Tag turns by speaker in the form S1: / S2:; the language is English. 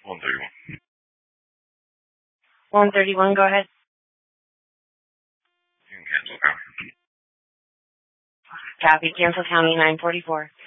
S1: 131.
S2: 131, go ahead.
S1: You can cancel now.
S2: Copy, cancel county 944.